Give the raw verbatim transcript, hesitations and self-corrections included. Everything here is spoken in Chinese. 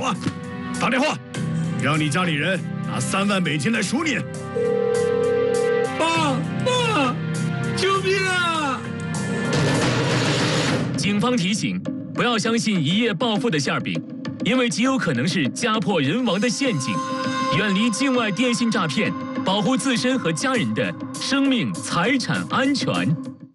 啊！打电话，让你家里人拿三万美金来赎你。 爸爸，救命啊！ 警方提醒，不要相信一夜暴富的馅饼，因为极有可能是家破人亡的陷阱。远离境外电信诈骗，保护自身和家人的生命财产安全。